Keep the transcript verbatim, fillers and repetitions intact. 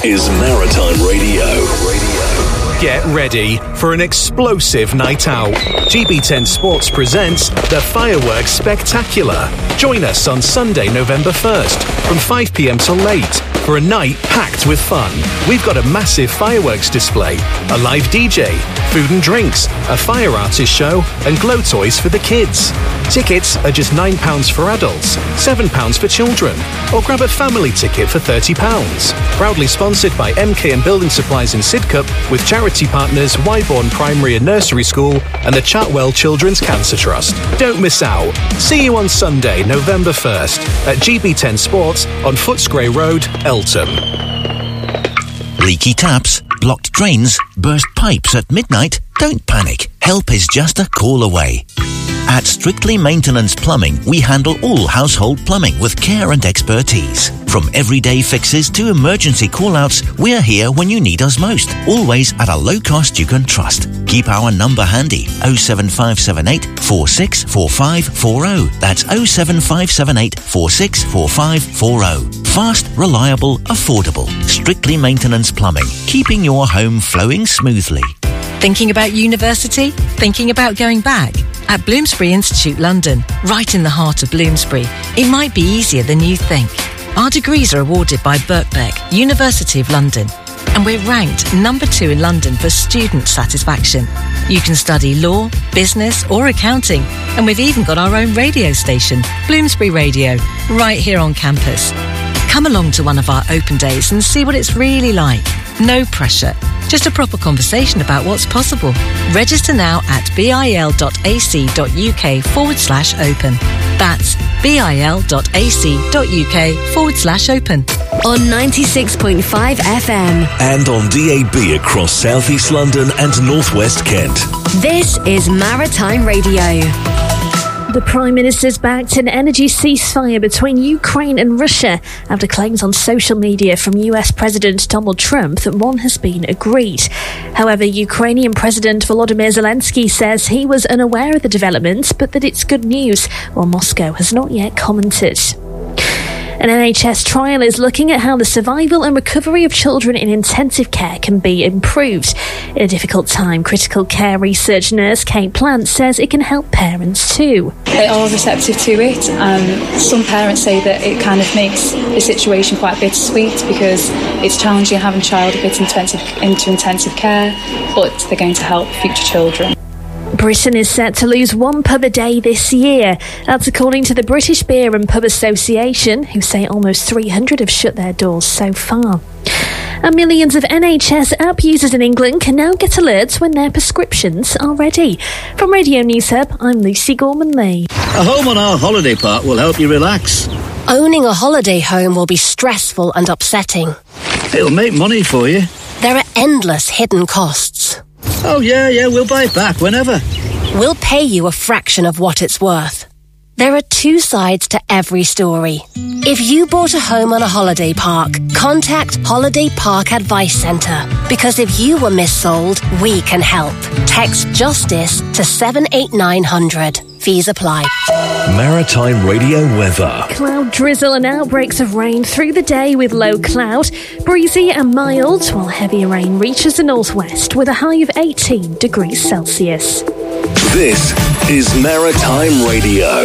is Maritime Radio. Radio. Get ready for an explosive night out. G B ten Sports presents the Fireworks Spectacular. Join us on Sunday, November first from five p.m. till late for a night packed with fun. We've got a massive fireworks display, a live D J, food and drinks, a fire artist show, and glow toys for the kids. Tickets are just nine pounds for adults, seven pounds for children, or grab a family ticket for thirty pounds. Proudly sponsored by M K and Building Supplies in Sidcup, with charity partners Wyborn Primary and Nursery School and the Chartwell Children's Cancer Trust. Don't miss out. See you on Sunday, November first at G B ten Sports on Footscray Road, Eltham. Leaky taps, blocked drains, burst pipes at midnight? Don't panic. Help is just a call away. At Strictly Maintenance Plumbing, we handle all household plumbing with care and expertise. From everyday fixes to emergency call-outs, we're here when you need us most. Always at a low cost you can trust. Keep our number handy, oh seven five seven eight, four six four five four oh. That's oh seven five seven eight, four six four five four oh. Fast, reliable, affordable. Strictly Maintenance Plumbing, keeping your home flowing smoothly. Thinking about university? Thinking about going back? At Bloomsbury Institute London, right in the heart of Bloomsbury, it might be easier than you think. Our degrees are awarded by Birkbeck, University of London, and we're ranked number two in London for student satisfaction. You can study law, business or accounting, and we've even got our own radio station, Bloomsbury Radio, right here on campus. Come along to one of our open days and see what it's really like. No pressure, just a proper conversation about what's possible. Register now at bil.ac.uk forward slash open. That's bil.ac.uk forward slash open. On ninety-six point five F M. And on D A B across South East London and North West Kent. This is Maritime Radio. The Prime Minister's backed an energy ceasefire between Ukraine and Russia after claims on social media from U S President Donald Trump that one has been agreed. However, Ukrainian President Volodymyr Zelensky says he was unaware of the developments, but that it's good news, while Moscow has not yet commented. An N H S trial is looking at how the survival and recovery of children in intensive care can be improved. In a difficult time, critical care research nurse Kate Plant says it can help parents too. They are receptive to it. Um, some parents say that it kind of makes the situation quite bittersweet because it's challenging having a child a bit intensive, into intensive care, but they're going to help future children. Britain is set to lose one pub a day this year. That's according to the British Beer and Pub Association, who say almost three hundred have shut their doors so far. And millions of N H S app users in England can now get alerts when their prescriptions are ready. From Radio News Hub, I'm Lucy Gorman-Lee. A home on our holiday park will help you relax. Owning a holiday home will be stressful and upsetting. It'll make money for you. There are endless hidden costs. Oh, yeah, yeah, we'll buy it back whenever. We'll pay you a fraction of what it's worth. There are two sides to every story. If you bought a home on a holiday park, contact Holiday Park Advice Centre. Because if you were missold, we can help. Text JUSTICE to seven eight nine hundred. Fees apply. Maritime Radio weather. Cloud drizzle and outbreaks of rain through the day with low cloud. Breezy and mild, while heavier rain reaches the northwest with a high of eighteen degrees Celsius. This is Maritime Radio.